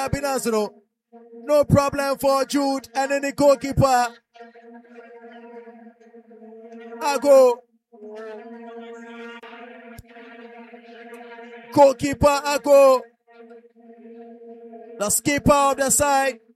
happiness, you know. No problem for Jude and then the goalkeeper. I go. Goalkeeper, I go. The skipper of the side.